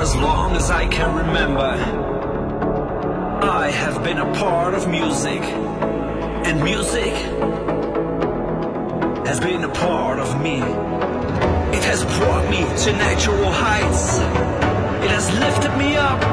as long as I can remember, I have been a part of music, and music has been a part of me. It has brought me to natural heights. It has lifted me up